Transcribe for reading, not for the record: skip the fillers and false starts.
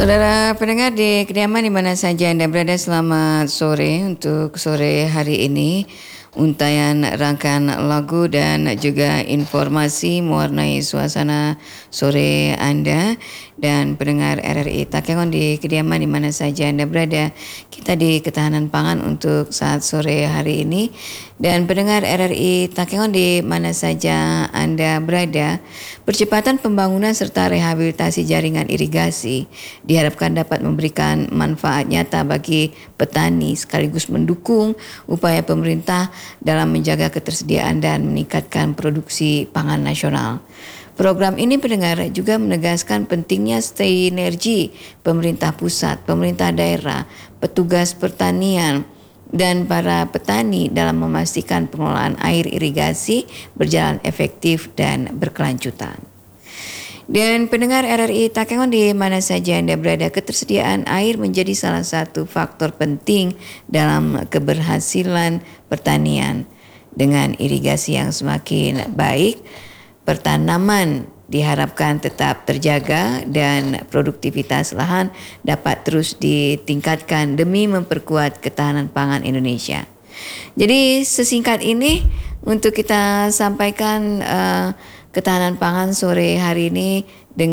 Saudara pendengar di kediaman di mana saja Anda berada, selamat sore untuk sore hari ini. Untayan rangkaian lagu dan juga informasi mewarnai suasana sore Anda dan pendengar RRI Takengon di kediaman di mana saja Anda berada. Kita di ketahanan pangan untuk saat sore hari ini, dan pendengar RRI Takengon di mana saja Anda berada. Percepatan pembangunan serta rehabilitasi jaringan irigasi diharapkan dapat memberikan manfaat nyata bagi petani sekaligus mendukung upaya pemerintah dalam menjaga ketersediaan dan meningkatkan produksi pangan nasional. Program ini pendengar juga menegaskan pentingnya sinergi pemerintah pusat, pemerintah daerah, petugas pertanian, dan para petani dalam memastikan pengelolaan air irigasi berjalan efektif dan berkelanjutan. Dan pendengar RRI Takengon di mana saja Anda berada, ketersediaan air menjadi salah satu faktor penting dalam keberhasilan pertanian. Dengan irigasi yang semakin baik, pertanaman diharapkan tetap terjaga dan produktivitas lahan dapat terus ditingkatkan demi memperkuat ketahanan pangan Indonesia. Jadi sesingkat ini untuk kita sampaikan ketahanan pangan sore hari ini